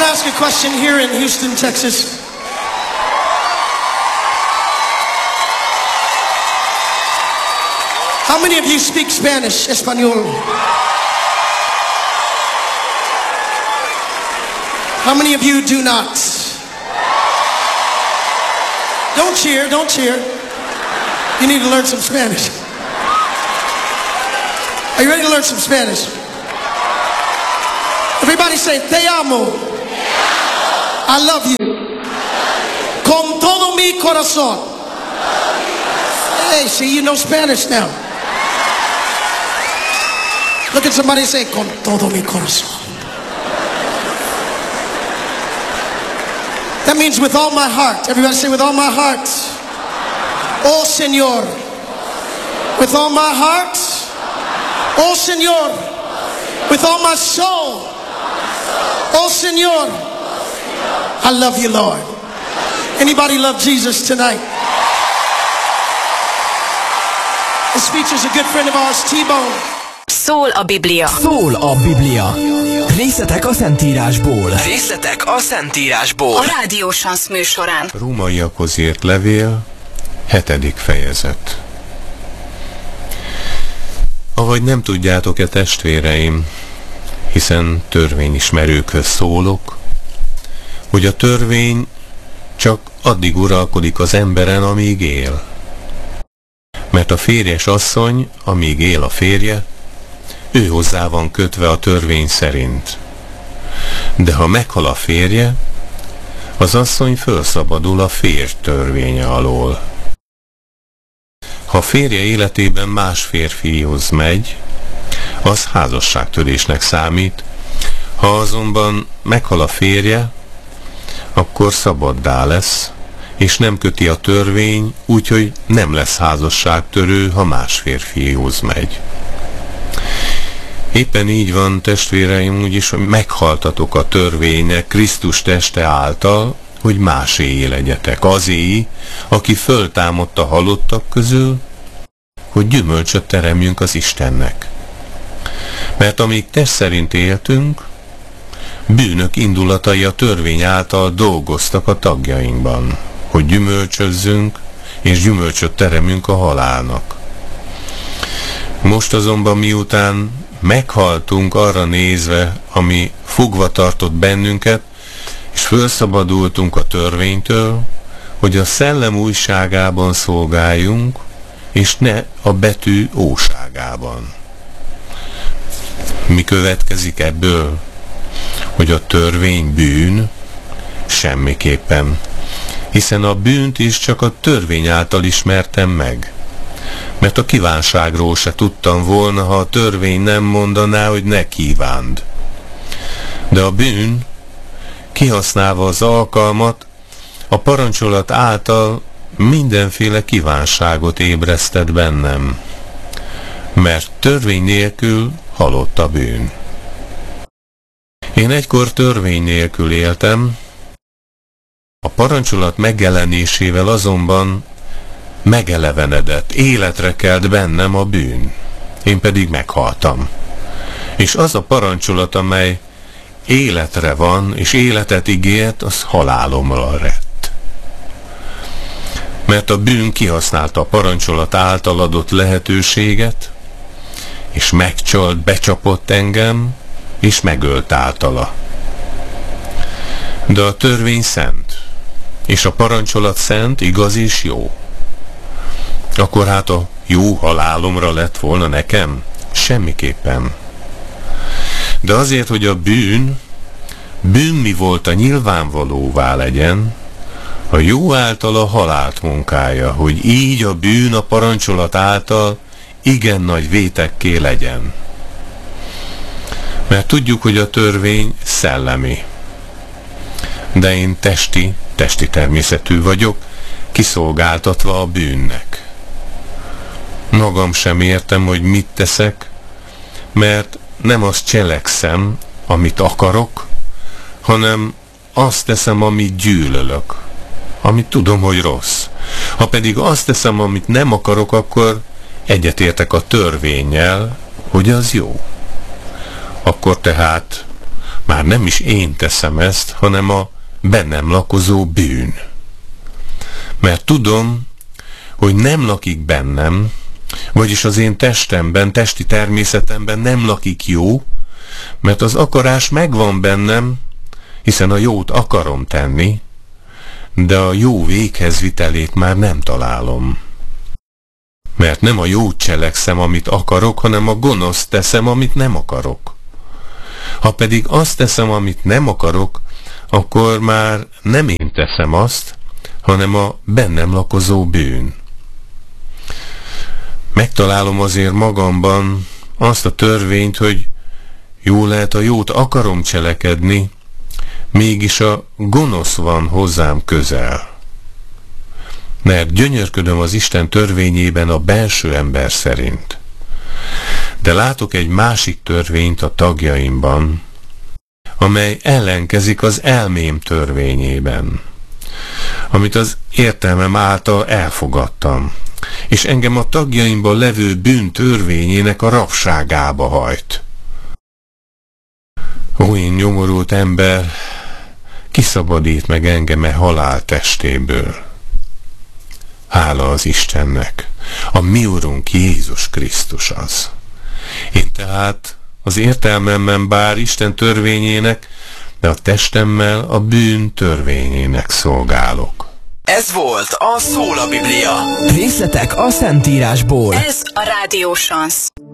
Can I ask a question here in Houston, Texas? How many of you speak Spanish, Espanol? How many of you do not? Don't cheer, don't cheer. You need to learn some Spanish. Are you ready to learn some Spanish? Everybody say, te amo. I love you. Con todo mi corazón. Hey, see, you know Spanish now. Look at somebody and say, con todo mi corazón. That means with all my heart. Everybody say, with all my heart. Oh, Señor. With all my heart. Oh, Señor. With all my soul. Oh, Señor. I love you, Lord. Anybody love Jesus tonight? This features a good friend of ours, T-Bone. Szól a Biblia. Szól a Biblia. Részletek a Szentírásból. Részletek a Szentírásból. A Rádió Sansz műsorán. Rómaiakhoz írt levél, 7. fejezet. Avagy nem tudjátok-e, testvéreim, hiszen törvényismerőkhöz szólok, hogy a törvény csak addig uralkodik az emberen, amíg él. Mert a férjes asszony, amíg él a férje, ő hozzá van kötve a törvény szerint. De ha meghal a férje, az asszony fölszabadul a férj törvénye alól. Ha a férje életében más férfihoz megy, az házasságtörésnek számít. Ha azonban meghal a férje, akkor szabaddá lesz, és nem köti a törvény, úgyhogy nem lesz házasságtörő, ha más férfihoz megy. Éppen így van, testvéreim, úgyis, hogy meghaltatok a törvénynek Krisztus teste által, hogy máséi legyetek. Azé, aki föltámadt a halottak közül, hogy gyümölcsöt teremjünk az Istennek. Mert amíg test szerint éltünk, bűnök indulatai a törvény által dolgoztak a tagjainkban, hogy gyümölcsözzünk, és gyümölcsöt teremünk a halálnak. Most azonban, miután meghaltunk arra nézve, ami fogva tartott bennünket, és felszabadultunk a törvénytől, hogy a szellem újságában szolgáljunk, és ne a betű óságában. Mi következik ebből? Hogy a törvény bűn? Semmiképpen. Hiszen a bűnt is csak a törvény által ismertem meg. Mert a kívánságról se tudtam volna, ha a törvény nem mondaná, hogy ne kívánd. De a bűn, kihasználva az alkalmat, a parancsolat által mindenféle kívánságot ébresztett bennem. Mert törvény nélkül halott a bűn. Én egykor törvény nélkül éltem, a parancsolat megjelenésével azonban megelevenedett, életre kelt bennem a bűn. Én pedig meghaltam. És az a parancsolat, amely életre van, és életet ígért, az halálomra lett. Mert a bűn kihasználta a parancsolat által adott lehetőséget, és megcsalt, becsapott engem, és megölt általa. De a törvény szent, és a parancsolat szent, igaz és jó. Akkor hát a jó halálomra lett volna nekem? Semmiképpen. De azért, hogy a bűn mi volt a nyilvánvalóvá legyen, a jó által a halált munkája, hogy így a bűn a parancsolat által igen nagy vétekké legyen. Mert tudjuk, hogy a törvény szellemi. De én testi természetű vagyok, kiszolgáltatva a bűnnek. Magam sem értem, hogy mit teszek, mert nem azt cselekszem, amit akarok, hanem azt teszem, amit gyűlölök, amit tudom, hogy rossz. Ha pedig azt teszem, amit nem akarok, akkor egyetértek a törvénnyel, hogy az jó. Akkor tehát, Már nem is én teszem ezt, hanem a bennem lakozó bűn. Mert tudom, hogy nem lakik bennem, vagyis az én testemben, testi természetemben nem lakik jó, mert az akarás megvan bennem, hiszen a jót akarom tenni, de a jó véghezvitelét már nem találom. Mert nem a jót cselekszem, amit akarok, hanem a gonoszt teszem, amit nem akarok. Ha pedig azt teszem, amit nem akarok, akkor már nem én teszem azt, hanem a bennem lakozó bűn. Megtalálom azért magamban azt a törvényt, hogy jó lehet a jót akarom cselekedni, mégis a gonosz van hozzám közel. Mert gyönyörködöm az Isten törvényében a belső ember szerint. De látok egy másik törvényt a tagjaimban, amely ellenkezik az elmém törvényében, amit az értelmem által elfogadtam, és engem a tagjaimban levő bűn törvényének a rabságába hajt. Ó, én nyomorult ember, kiszabadít meg engem e halál testéből. Hála az Istennek, a mi Urunk Jézus Krisztus az. Én tehát az értelmemben bár Isten törvényének, de a testemmel a bűn törvényének szolgálok. Ez volt a Szól a Biblia. Részletek a Szentírásból. Ez a Rádió Chance.